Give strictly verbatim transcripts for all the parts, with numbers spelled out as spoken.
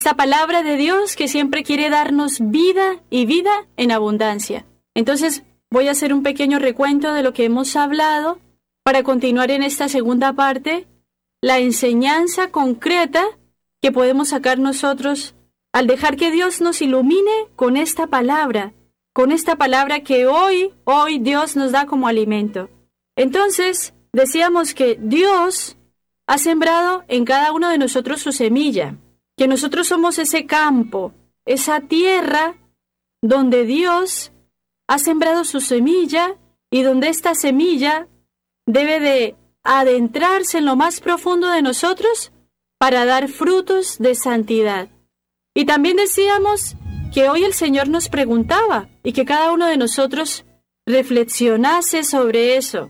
Esta palabra de Dios que siempre quiere darnos vida y vida en abundancia. Entonces, voy a hacer un pequeño recuento de lo que hemos hablado para continuar en esta segunda parte, la enseñanza concreta que podemos sacar nosotros al dejar que Dios nos ilumine con esta palabra, con esta palabra que hoy, hoy Dios nos da como alimento. Entonces, decíamos que Dios ha sembrado en cada uno de nosotros su semilla, que nosotros somos ese campo, esa tierra donde Dios ha sembrado su semilla y donde esta semilla debe de adentrarse en lo más profundo de nosotros para dar frutos de santidad. Y también decíamos que hoy el Señor nos preguntaba y que cada uno de nosotros reflexionase sobre eso.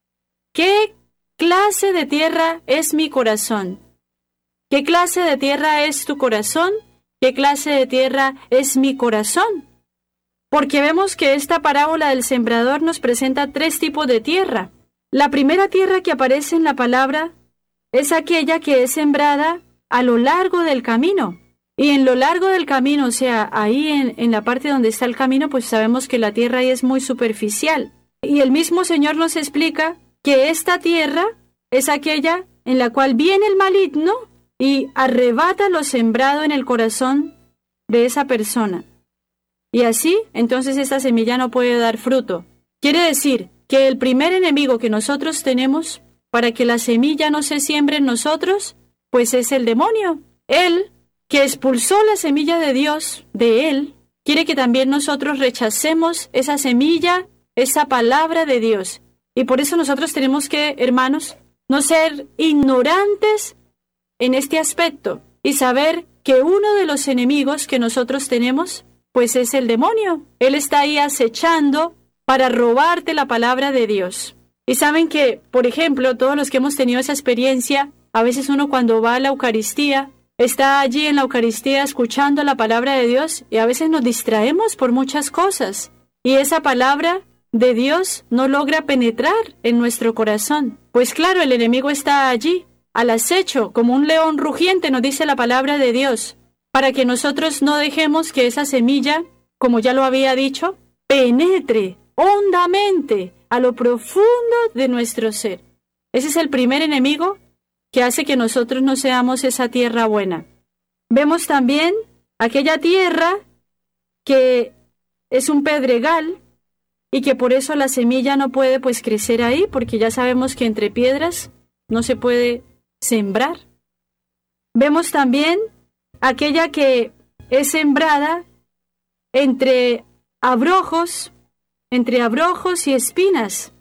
¿Qué clase de tierra es mi corazón? ¿Qué clase de tierra es tu corazón? ¿Qué clase de tierra es mi corazón? Porque vemos que esta parábola del sembrador nos presenta tres tipos de tierra. La primera tierra que aparece en la palabra es aquella que es sembrada a lo largo del camino. Y en lo largo del camino, o sea, ahí en, en la parte donde está el camino, pues sabemos que la tierra ahí es muy superficial. Y el mismo Señor nos explica que esta tierra es aquella en la cual viene el maligno y arrebata lo sembrado en el corazón de esa persona. Y así, entonces esta semilla no puede dar fruto. Quiere decir que el primer enemigo que nosotros tenemos para que la semilla no se siembre en nosotros, pues es el demonio. Él, que expulsó la semilla de Dios de él, quiere que también nosotros rechacemos esa semilla, esa palabra de Dios. Y por eso nosotros tenemos que, hermanos, no ser ignorantes en este aspecto y saber que uno de los enemigos que nosotros tenemos, pues es el demonio. Él está ahí acechando para robarte la palabra de Dios. Y saben que, por ejemplo, todos los que hemos tenido esa experiencia, a veces uno cuando va a la Eucaristía, está allí en la Eucaristía escuchando la palabra de Dios y a veces nos distraemos por muchas cosas. Y esa palabra de Dios no logra penetrar en nuestro corazón. Pues claro, el enemigo está allí, al acecho, como un león rugiente, nos dice la palabra de Dios, para que nosotros no dejemos que esa semilla, como ya lo había dicho, penetre hondamente a lo profundo de nuestro ser. Ese es el primer enemigo que hace que nosotros no seamos esa tierra buena. Vemos también aquella tierra que es un pedregal y que por eso la semilla no puede pues crecer ahí, porque ya sabemos que entre piedras no se puede sembrar. Vemos también aquella que es sembrada entre abrojos, entre abrojos y espinas,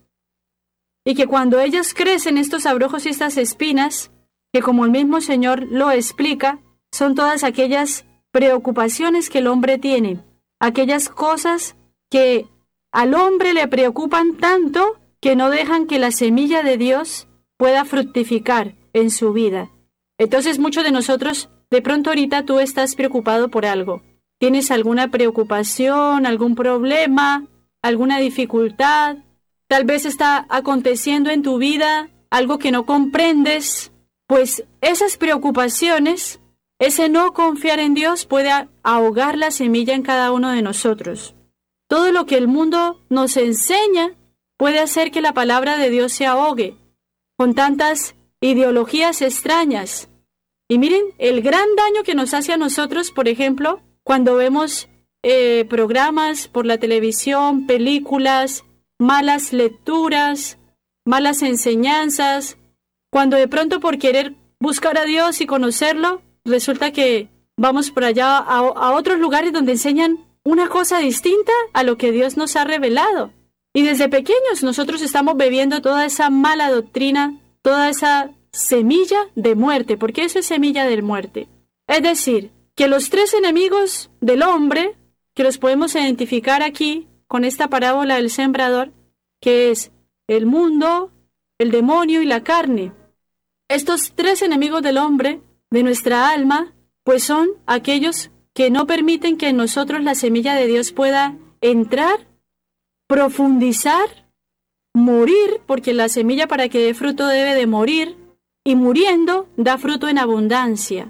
y que cuando ellas crecen, estos abrojos y estas espinas, que como el mismo Señor lo explica, son todas aquellas preocupaciones que el hombre tiene, aquellas cosas que al hombre le preocupan tanto que no dejan que la semilla de Dios pueda fructificar en su vida. Entonces muchos de nosotros, de pronto ahorita tú estás preocupado por algo. ¿Tienes alguna preocupación, algún problema, alguna dificultad? Tal vez está aconteciendo en tu vida algo que no comprendes. Pues esas preocupaciones, ese no confiar en Dios puede ahogar la semilla en cada uno de nosotros. Todo lo que el mundo nos enseña puede hacer que la palabra de Dios se ahogue con tantas ideologías extrañas. Y miren, el gran daño que nos hace a nosotros, por ejemplo, cuando vemos eh, programas por la televisión, películas, malas lecturas, malas enseñanzas, cuando de pronto por querer buscar a Dios y conocerlo, resulta que vamos por allá a, a otros lugares donde enseñan una cosa distinta a lo que Dios nos ha revelado. Y desde pequeños nosotros estamos bebiendo toda esa mala doctrina, toda esa semilla de muerte, porque eso es semilla de muerte. Es decir, que los tres enemigos del hombre, que los podemos identificar aquí con esta parábola del sembrador, que es el mundo, el demonio y la carne. Estos tres enemigos del hombre, de nuestra alma, pues son aquellos que no permiten que en nosotros la semilla de Dios pueda entrar, profundizar, morir, porque la semilla para que dé fruto debe de morir, y muriendo da fruto en abundancia.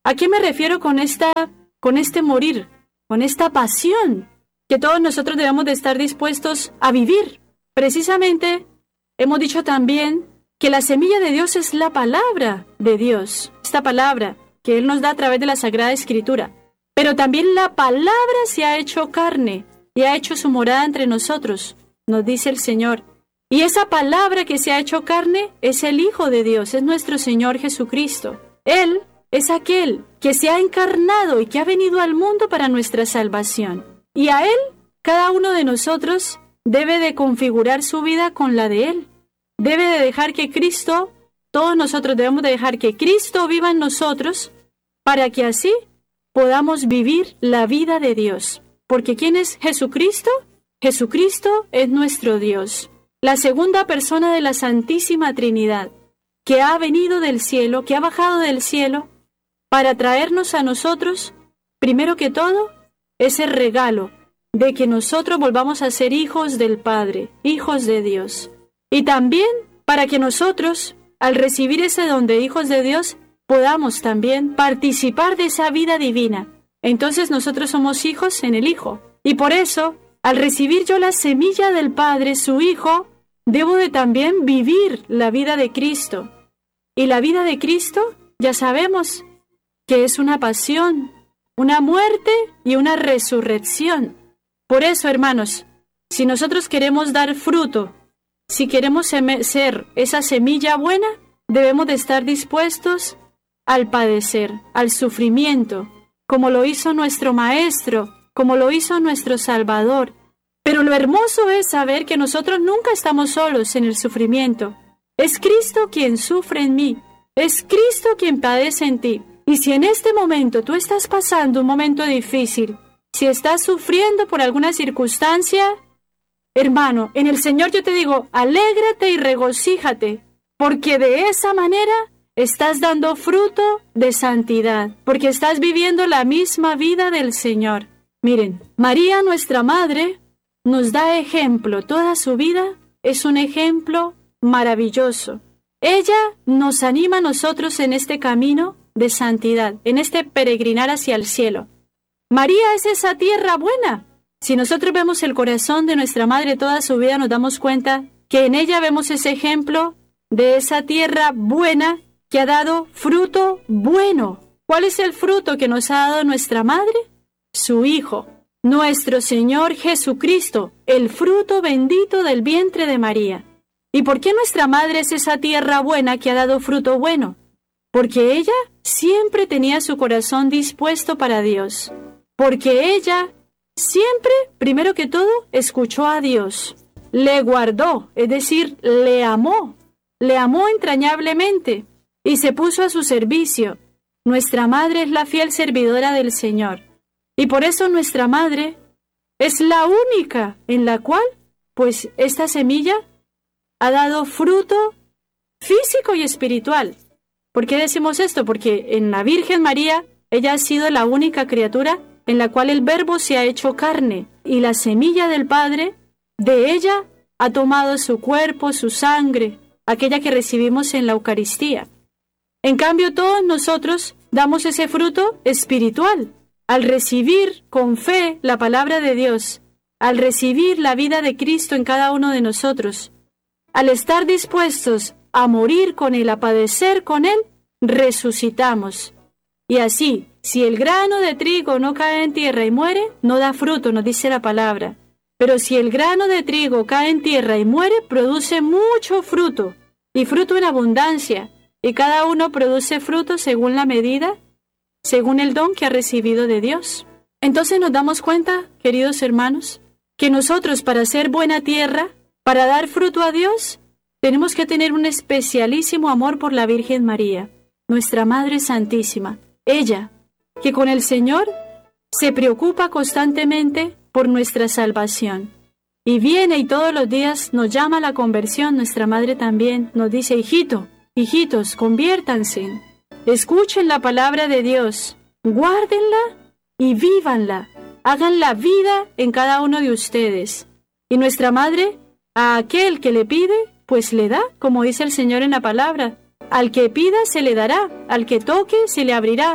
¿A qué me refiero con esta, con este morir, con esta pasión que todos nosotros debemos de estar dispuestos a vivir? Precisamente, hemos dicho también que la semilla de Dios es la palabra de Dios, esta palabra que Él nos da a través de la Sagrada Escritura. Pero también la palabra se ha hecho carne y ha hecho su morada entre nosotros, nos dice el Señor. Y esa palabra que se ha hecho carne es el Hijo de Dios, es nuestro Señor Jesucristo. Él es aquel que se ha encarnado y que ha venido al mundo para nuestra salvación. Y a Él, cada uno de nosotros debe de configurar su vida con la de Él. Debe de dejar que Cristo, todos nosotros debemos de dejar que Cristo viva en nosotros para que así podamos vivir la vida de Dios. Porque ¿quién es Jesucristo? Jesucristo es nuestro Dios, la segunda persona de la Santísima Trinidad, que ha venido del cielo, que ha bajado del cielo para traernos a nosotros, primero que todo, ese regalo de que nosotros volvamos a ser hijos del Padre, hijos de Dios. Y también para que nosotros, al recibir ese don de hijos de Dios, podamos también participar de esa vida divina. Entonces nosotros somos hijos en el Hijo. Y por eso, al recibir yo la semilla del Padre, su Hijo, debo de también vivir la vida de Cristo. Y la vida de Cristo, ya sabemos que es una pasión, una muerte y una resurrección. Por eso, hermanos, si nosotros queremos dar fruto, si queremos ser esa semilla buena, debemos de estar dispuestos al padecer, al sufrimiento, como lo hizo nuestro Maestro, como lo hizo nuestro Salvador. Pero lo hermoso es saber que nosotros nunca estamos solos en el sufrimiento. Es Cristo quien sufre en mí, es Cristo quien padece en ti. Y si en este momento tú estás pasando un momento difícil, si estás sufriendo por alguna circunstancia, hermano, en el Señor yo te digo, alégrate y regocíjate, porque de esa manera estás dando fruto de santidad, porque estás viviendo la misma vida del Señor. Miren, María, nuestra Madre, nos da ejemplo. Toda su vida es un ejemplo maravilloso. Ella nos anima a nosotros en este camino de santidad, en este peregrinar hacia el cielo. María es esa tierra buena. Si nosotros vemos el corazón de nuestra Madre toda su vida, nos damos cuenta que en ella vemos ese ejemplo de esa tierra buena que ha dado fruto bueno. ¿Cuál es el fruto que nos ha dado nuestra Madre? Su Hijo, nuestro Señor Jesucristo, el fruto bendito del vientre de María. ¿Y por qué nuestra Madre es esa tierra buena que ha dado fruto bueno? Porque ella siempre tenía su corazón dispuesto para Dios. Porque ella siempre, primero que todo, escuchó a Dios. Le guardó, es decir, le amó. Le amó entrañablemente y se puso a su servicio. Nuestra Madre es la fiel servidora del Señor. Y por eso nuestra Madre es la única en la cual, pues, esta semilla ha dado fruto físico y espiritual. ¿Por qué decimos esto? Porque en la Virgen María, ella ha sido la única criatura en la cual el Verbo se ha hecho carne, y la semilla del Padre, de ella ha tomado su cuerpo, su sangre, aquella que recibimos en la Eucaristía. En cambio, todos nosotros damos ese fruto espiritual. Al recibir con fe la palabra de Dios, al recibir la vida de Cristo en cada uno de nosotros, al estar dispuestos a morir con Él, a padecer con Él, resucitamos. Y así, si el grano de trigo no cae en tierra y muere, no da fruto, nos dice la palabra. Pero si el grano de trigo cae en tierra y muere, produce mucho fruto, y fruto en abundancia, y cada uno produce fruto según la medida, según el don que ha recibido de Dios. Entonces nos damos cuenta, queridos hermanos, que nosotros para ser buena tierra, para dar fruto a Dios, tenemos que tener un especialísimo amor por la Virgen María, nuestra Madre Santísima. Ella, que con el Señor se preocupa constantemente por nuestra salvación. Y viene y todos los días nos llama a la conversión. Nuestra Madre también nos dice, hijito, hijitos, conviértanse. Escuchen la palabra de Dios, guárdenla y vívanla. Hagan la vida en cada uno de ustedes. Y nuestra Madre, a aquel que le pide, pues le da, como dice el Señor en la palabra. Al que pida se le dará, al que toque se le abrirá.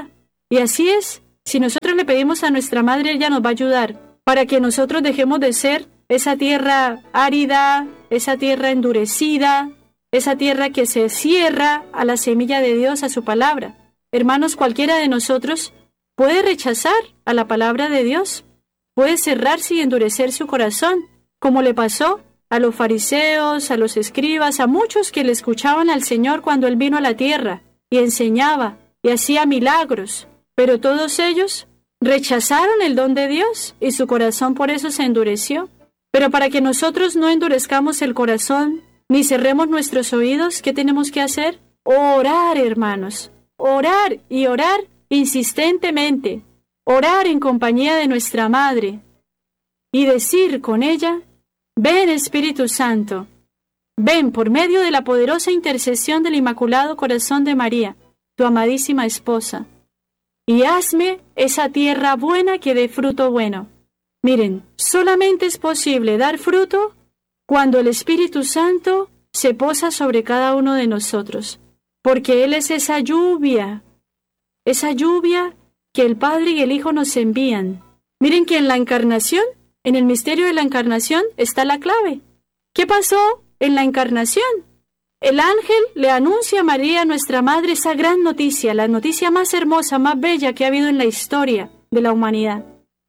Y así es, si nosotros le pedimos a nuestra Madre, ella nos va a ayudar para que nosotros dejemos de ser esa tierra árida, esa tierra endurecida, esa tierra que se cierra a la semilla de Dios, a su palabra. Hermanos, cualquiera de nosotros puede rechazar a la palabra de Dios, puede cerrarse y endurecer su corazón, como le pasó a los fariseos, a los escribas, a muchos que le escuchaban al Señor cuando Él vino a la tierra y enseñaba y hacía milagros. Pero todos ellos rechazaron el don de Dios y su corazón por eso se endureció. Pero para que nosotros no endurezcamos el corazón ni cerremos nuestros oídos, ¿qué tenemos que hacer? Orar, hermanos. Orar y orar insistentemente. Orar en compañía de nuestra Madre y decir con ella: ven, Espíritu Santo, ven por medio de la poderosa intercesión del Inmaculado Corazón de María, tu amadísima esposa, y hazme esa tierra buena que dé fruto bueno. Miren, solamente es posible dar fruto cuando el Espíritu Santo se posa sobre cada uno de nosotros, porque Él es esa lluvia, esa lluvia que el Padre y el Hijo nos envían. Miren que en la encarnación, en el misterio de la encarnación, está la clave. ¿Qué pasó en la encarnación? El ángel le anuncia a María, nuestra Madre, esa gran noticia, la noticia más hermosa, más bella que ha habido en la historia de la humanidad.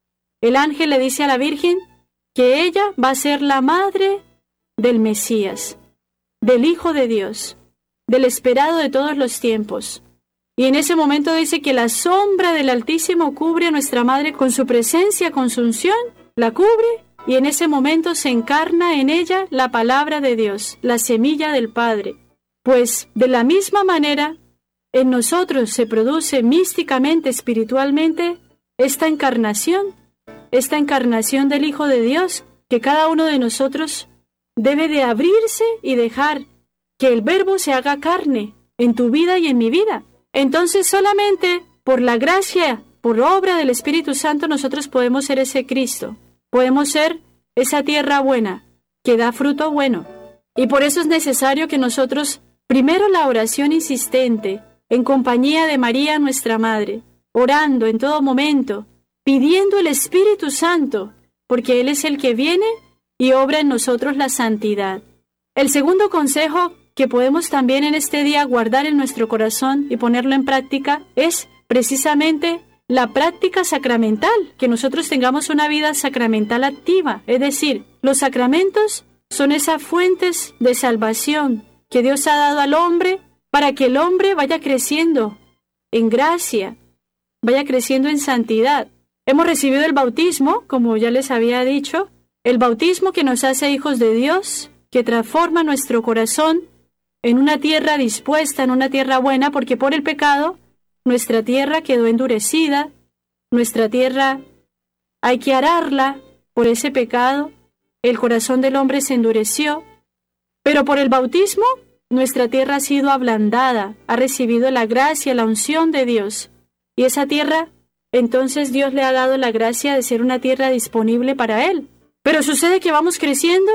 El ángel le dice a la Virgen que ella va a ser la madre del Mesías, del Hijo de Dios, del esperado de todos los tiempos. Y en ese momento dice que la sombra del Altísimo cubre a nuestra Madre con su presencia, con su unción, la cubre, y en ese momento se encarna en ella la palabra de Dios, la semilla del Padre. Pues de la misma manera, en nosotros se produce místicamente, espiritualmente, esta encarnación, esta encarnación del Hijo de Dios, que cada uno de nosotros debe de abrirse y dejar que el Verbo se haga carne en tu vida y en mi vida. Entonces solamente por la gracia, por obra del Espíritu Santo, nosotros podemos ser ese Cristo. Podemos ser esa tierra buena, que da fruto bueno. Y por eso es necesario que nosotros, primero la oración insistente, en compañía de María, nuestra Madre, orando en todo momento, pidiendo el Espíritu Santo, porque Él es el que viene y obra en nosotros la santidad. El segundo consejo que podemos también en este día guardar en nuestro corazón y ponerlo en práctica es precisamente la práctica sacramental, que nosotros tengamos una vida sacramental activa. Es decir, los sacramentos son esas fuentes de salvación que Dios ha dado al hombre para que el hombre vaya creciendo en gracia, vaya creciendo en santidad. Hemos recibido el bautismo, como ya les había dicho, el bautismo que nos hace hijos de Dios, que transforma nuestro corazón en una tierra dispuesta, en una tierra buena, porque por el pecado nuestra tierra quedó endurecida, nuestra tierra hay que ararla por ese pecado, el corazón del hombre se endureció, pero por el bautismo nuestra tierra ha sido ablandada, ha recibido la gracia, la unción de Dios, y esa tierra, entonces Dios le ha dado la gracia de ser una tierra disponible para Él. Pero sucede que vamos creciendo,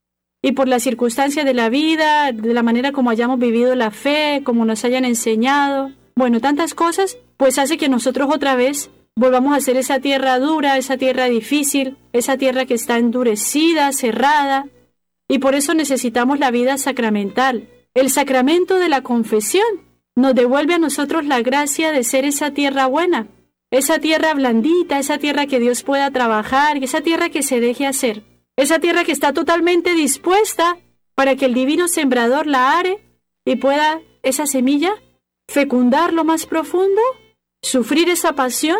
y por las circunstancias de la vida, de la manera como hayamos vivido la fe, como nos hayan enseñado, bueno, tantas cosas, pues hace que nosotros otra vez volvamos a ser esa tierra dura, esa tierra difícil, esa tierra que está endurecida, cerrada, y por eso necesitamos la vida sacramental. El sacramento de la confesión nos devuelve a nosotros la gracia de ser esa tierra buena, esa tierra blandita, esa tierra que Dios pueda trabajar, esa tierra que se deje hacer, esa tierra que está totalmente dispuesta para que el divino sembrador la are y pueda esa semilla fecundar lo más profundo, sufrir esa pasión,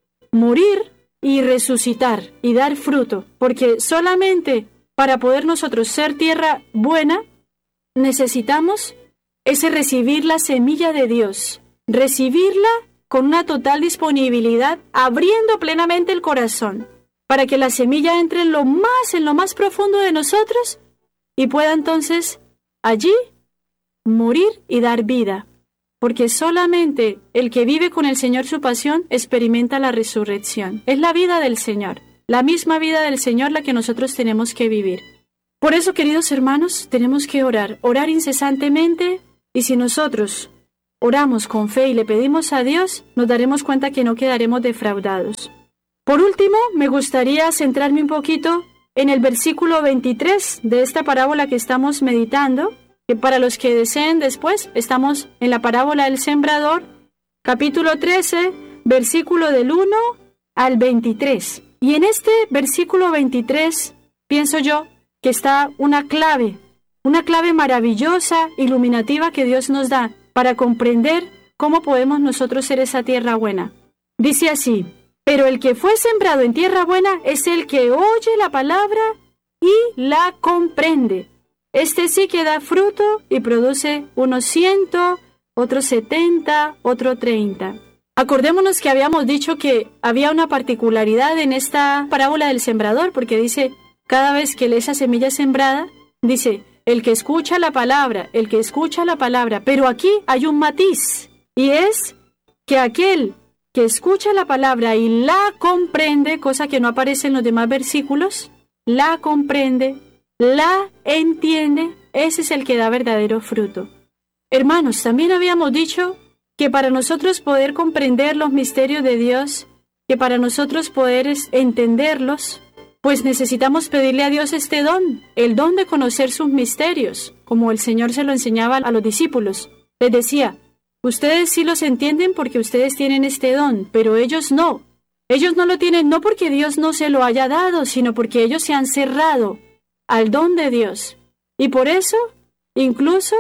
morir y resucitar y dar fruto, porque solamente para poder nosotros ser tierra buena, necesitamos ese recibir la semilla de Dios, recibirla con una total disponibilidad, abriendo plenamente el corazón, para que la semilla entre en lo más, en lo más profundo de nosotros y pueda entonces allí morir y dar vida. Porque solamente el que vive con el Señor su pasión experimenta la resurrección. Es la vida del Señor, la misma vida del Señor la que nosotros tenemos que vivir. Por eso, queridos hermanos, tenemos que orar, orar incesantemente, y si nosotros oramos con fe y le pedimos a Dios, nos daremos cuenta que no quedaremos defraudados. Por último, me gustaría centrarme un poquito en el versículo veintitrés de esta parábola que estamos meditando, que para los que deseen después, estamos en la parábola del sembrador, capítulo trece, versículo del uno al veintitrés. Y en este versículo veintitrés, pienso yo, que está una clave, una clave maravillosa, iluminativa que Dios nos da para comprender cómo podemos nosotros ser esa tierra buena. Dice así: pero el que fue sembrado en tierra buena es el que oye la palabra y la comprende. Este sí que da fruto y produce unos ciento, otros setenta, otro treinta. Acordémonos que habíamos dicho que había una particularidad en esta parábola del sembrador, porque dice, cada vez que esa semilla es sembrada, dice, el que escucha la palabra, el que escucha la palabra, pero aquí hay un matiz, y es que aquel que escucha la palabra y la comprende, cosa que no aparece en los demás versículos, la comprende, la entiende, ese es el que da verdadero fruto. Hermanos, también habíamos dicho que para nosotros poder comprender los misterios de Dios, que para nosotros poder entenderlos, pues necesitamos pedirle a Dios este don, el don de conocer sus misterios, como el Señor se lo enseñaba a los discípulos. Les decía, ustedes sí los entienden porque ustedes tienen este don, pero ellos no. Ellos no lo tienen no porque Dios no se lo haya dado, sino porque ellos se han cerrado al don de Dios. Y por eso, incluso,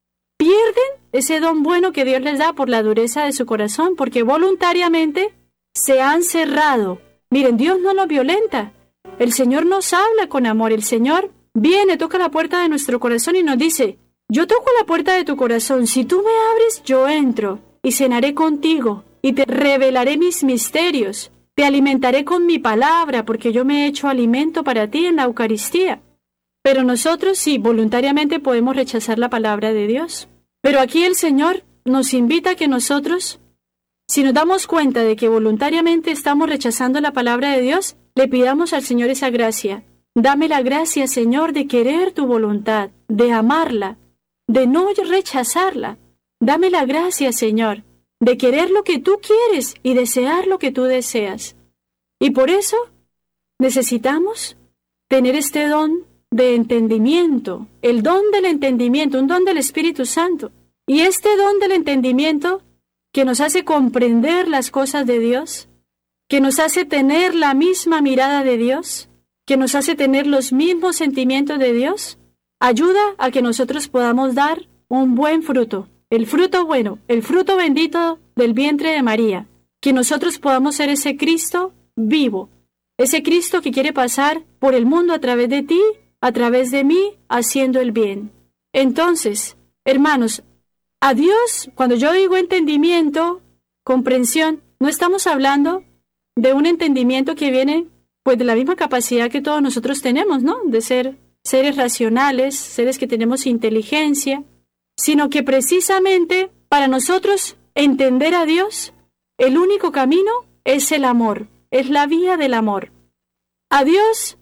pierden ese don bueno que Dios les da por la dureza de su corazón, porque voluntariamente se han cerrado. Miren, Dios no nos violenta. El Señor nos habla con amor. El Señor viene, toca la puerta de nuestro corazón y nos dice, yo toco la puerta de tu corazón, si tú me abres, yo entro y cenaré contigo y te revelaré mis misterios, te alimentaré con mi palabra porque yo me he hecho alimento para ti en la Eucaristía. Pero nosotros sí, voluntariamente podemos rechazar la palabra de Dios. Pero aquí el Señor nos invita a que nosotros, si nos damos cuenta de que voluntariamente estamos rechazando la palabra de Dios, le pidamos al Señor esa gracia. Dame la gracia, Señor, de querer tu voluntad, de amarla, de no rechazarla. Dame la gracia, Señor, de querer lo que tú quieres y desear lo que tú deseas. Y por eso necesitamos tener este don de entendimiento, el don del entendimiento, un don del Espíritu Santo. Y este don del entendimiento que nos hace comprender las cosas de Dios, que nos hace tener la misma mirada de Dios, que nos hace tener los mismos sentimientos de Dios, ayuda a que nosotros podamos dar un buen fruto, el fruto bueno, el fruto bendito del vientre de María, que nosotros podamos ser ese Cristo vivo, ese Cristo que quiere pasar por el mundo a través de ti, a través de mí, haciendo el bien. Entonces, hermanos, a Dios, cuando yo digo entendimiento, comprensión, no estamos hablando de un entendimiento que viene pues de la misma capacidad que todos nosotros tenemos, ¿no? De ser seres racionales, seres que tenemos inteligencia, sino que precisamente para nosotros entender a Dios, el único camino es el amor, es la vía del amor. A Dios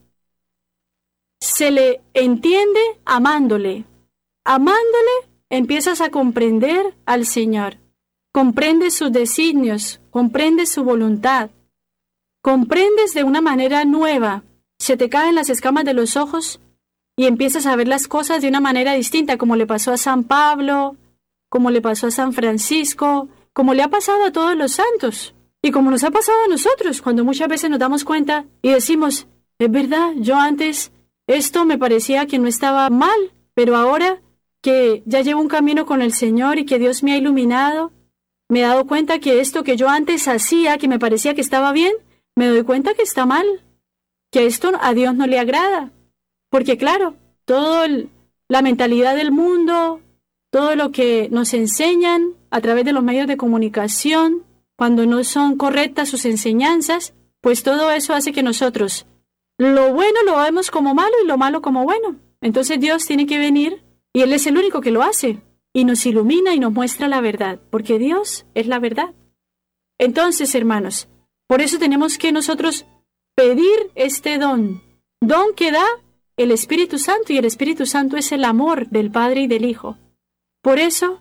se le entiende amándole. Amándole empiezas a comprender al Señor. Comprendes sus designios, comprendes su voluntad. Comprendes de una manera nueva. Se te caen las escamas de los ojos y empiezas a ver las cosas de una manera distinta, como le pasó a San Pablo, como le pasó a San Francisco, como le ha pasado a todos los santos. Y como nos ha pasado a nosotros, cuando muchas veces nos damos cuenta y decimos, es verdad, yo antes esto me parecía que no estaba mal, pero ahora que ya llevo un camino con el Señor y que Dios me ha iluminado, me he dado cuenta que esto que yo antes hacía, que me parecía que estaba bien, me doy cuenta que está mal, que esto a Dios no le agrada. Porque claro, toda la mentalidad del mundo, todo lo que nos enseñan a través de los medios de comunicación, cuando no son correctas sus enseñanzas, pues todo eso hace que nosotros lo bueno lo vemos como malo y lo malo como bueno. Entonces Dios tiene que venir y Él es el único que lo hace y nos ilumina y nos muestra la verdad, porque Dios es la verdad. Entonces, hermanos, por eso tenemos que nosotros pedir este don, don que da el Espíritu Santo, y el Espíritu Santo es el amor del Padre y del Hijo. Por eso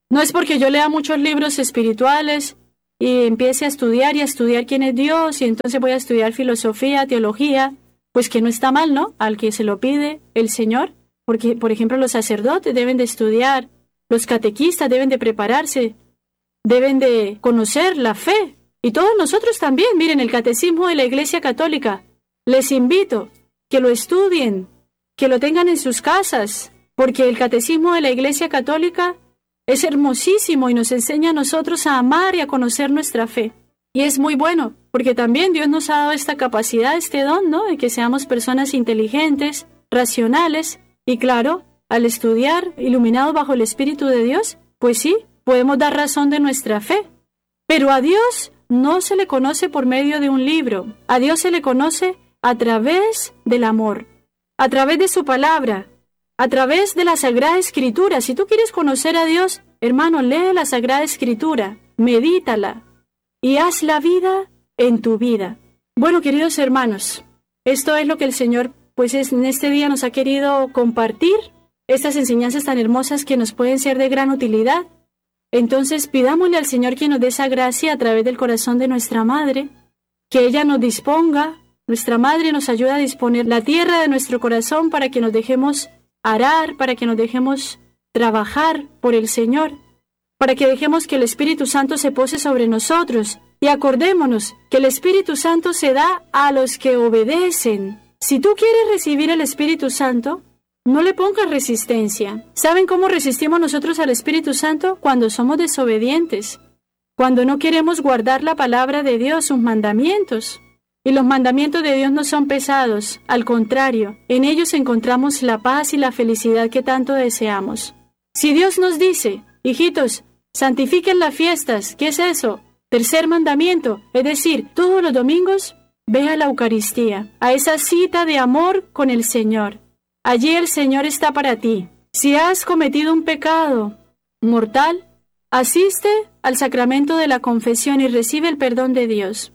No es porque yo lea muchos libros espirituales y empiece a estudiar y a estudiar quién es Dios y entonces voy a estudiar filosofía, teología, pues que no está mal, ¿no? Al que se lo pide el Señor, porque, por ejemplo, los sacerdotes deben de estudiar, los catequistas deben de prepararse, deben de conocer la fe, y todos nosotros también. Miren, el Catecismo de la Iglesia Católica, les invito que lo estudien, que lo tengan en sus casas, porque el Catecismo de la Iglesia Católica es hermosísimo y nos enseña a nosotros a amar y a conocer nuestra fe. Y es muy bueno, porque también Dios nos ha dado esta capacidad, este don, ¿no? De que seamos personas inteligentes, racionales, y claro, al estudiar, iluminados bajo el Espíritu de Dios, pues sí, podemos dar razón de nuestra fe. Pero a Dios no se le conoce por medio de un libro. A Dios se le conoce a través del amor, a través de su palabra, a través de la Sagrada Escritura. Si tú quieres conocer a Dios, hermano, lee la Sagrada Escritura, medítala y haz la vida en tu vida. Bueno, queridos hermanos, esto es lo que el Señor, pues en este día nos ha querido compartir, estas enseñanzas tan hermosas que nos pueden ser de gran utilidad. Entonces pidámosle al Señor que nos dé esa gracia a través del corazón de nuestra Madre, que ella nos disponga, nuestra Madre nos ayuda a disponer la tierra de nuestro corazón para que nos dejemos arar, para que nos dejemos trabajar por el Señor, para que dejemos que el Espíritu Santo se pose sobre nosotros. Y acordémonos que el Espíritu Santo se da a los que obedecen. Si tú quieres recibir el Espíritu Santo, no le pongas resistencia. ¿Saben cómo resistimos nosotros al Espíritu Santo? Cuando somos desobedientes, cuando no queremos guardar la palabra de Dios, sus mandamientos. Y los mandamientos de Dios no son pesados, al contrario, en ellos encontramos la paz y la felicidad que tanto deseamos. Si Dios nos dice, hijitos, santifiquen las fiestas, ¿qué es eso? Tercer mandamiento, es decir, todos los domingos, ve a la Eucaristía, a esa cita de amor con el Señor. Allí el Señor está para ti. Si has cometido un pecado mortal, asiste al sacramento de la confesión y recibe el perdón de Dios.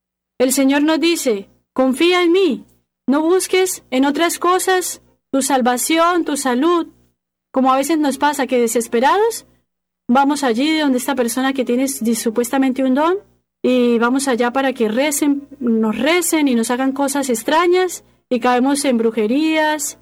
El Señor nos dice, confía en mí, no busques en otras cosas tu salvación, tu salud, como a veces nos pasa que desesperados, vamos allí de donde esta persona que tiene supuestamente un don, y vamos allá para que recen, nos recen y nos hagan cosas extrañas, y caemos en brujerías,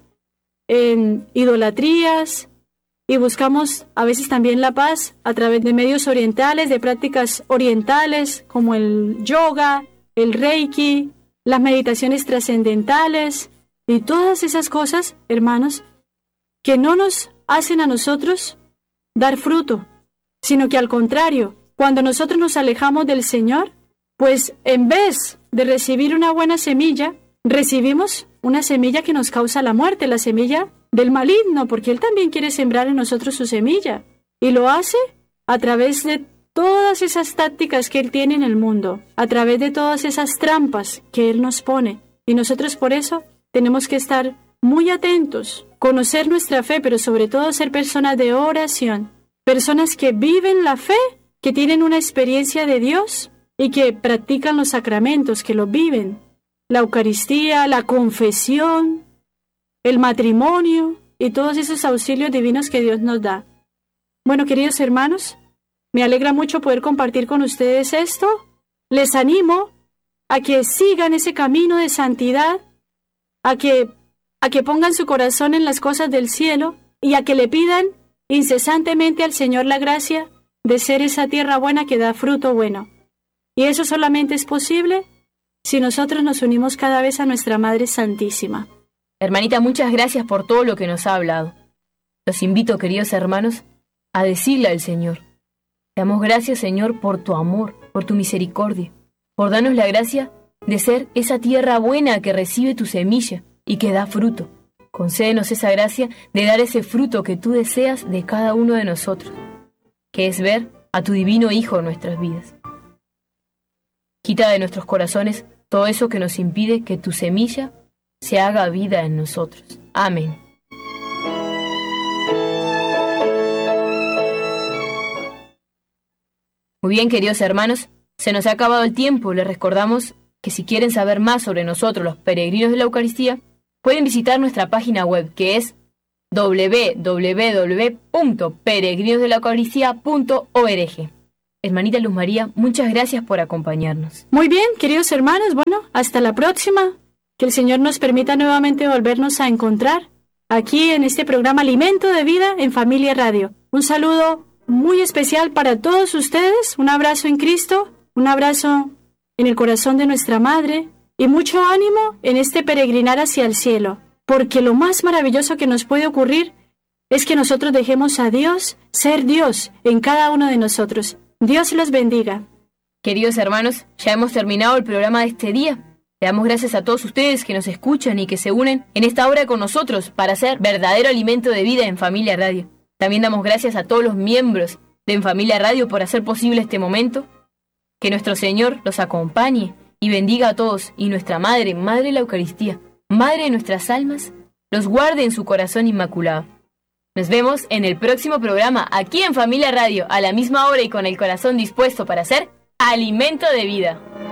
en idolatrías, y buscamos a veces también la paz a través de medios orientales, de prácticas orientales, como el yoga, el reiki, las meditaciones trascendentales, y todas esas cosas, hermanos, que no nos hacen a nosotros dar fruto, sino que al contrario, cuando nosotros nos alejamos del Señor, pues en vez de recibir una buena semilla, recibimos una semilla que nos causa la muerte, la semilla del maligno, porque Él también quiere sembrar en nosotros su semilla, y lo hace a través de todas esas tácticas que Él tiene en el mundo, a través de todas esas trampas que Él nos pone, y nosotros por eso tenemos que estar muy atentos, conocer nuestra fe, pero sobre todo ser personas de oración, personas que viven la fe, que tienen una experiencia de Dios y que practican los sacramentos, que los viven, la Eucaristía, la confesión, el matrimonio y todos esos auxilios divinos que Dios nos da. Bueno, queridos hermanos, me alegra mucho poder compartir con ustedes esto. Les animo a que sigan ese camino de santidad, a que, a que pongan su corazón en las cosas del cielo y a que le pidan incesantemente al Señor la gracia de ser esa tierra buena que da fruto bueno. Y eso solamente es posible si nosotros nos unimos cada vez a nuestra Madre Santísima. Hermanita, muchas gracias por todo lo que nos ha hablado. Los invito, queridos hermanos, a decirle al Señor: te damos gracias, Señor, por tu amor, por tu misericordia, por darnos la gracia de ser esa tierra buena que recibe tu semilla y que da fruto. Concédenos esa gracia de dar ese fruto que tú deseas de cada uno de nosotros, que es ver a tu divino Hijo en nuestras vidas. Quita de nuestros corazones todo eso que nos impide que tu semilla se haga vida en nosotros. Amén. Muy bien, queridos hermanos, se nos ha acabado el tiempo. Les recordamos que si quieren saber más sobre nosotros, los peregrinos de la Eucaristía, pueden visitar nuestra página web, que es doble u doble u doble u punto peregrinos de la eucaristía punto org. Hermanita Luz María, muchas gracias por acompañarnos. Muy bien, queridos hermanos, bueno, hasta la próxima. Que el Señor nos permita nuevamente volvernos a encontrar aquí en este programa Alimento de Vida en Familia Radio. Un saludo muy especial para todos ustedes, un abrazo en Cristo, un abrazo en el corazón de nuestra Madre y mucho ánimo en este peregrinar hacia el cielo, porque lo más maravilloso que nos puede ocurrir es que nosotros dejemos a Dios ser Dios en cada uno de nosotros. Dios los bendiga. Queridos hermanos, ya hemos terminado el programa de este día. Le damos gracias a todos ustedes que nos escuchan y que se unen en esta hora con nosotros para hacer verdadero alimento de vida en Familia Radio. También damos gracias a todos los miembros de En Familia Radio por hacer posible este momento. Que nuestro Señor los acompañe y bendiga a todos, y nuestra Madre, Madre de la Eucaristía, Madre de nuestras almas, los guarde en su corazón inmaculado. Nos vemos en el próximo programa aquí en Familia Radio, a la misma hora y con el corazón dispuesto para hacer alimento de vida.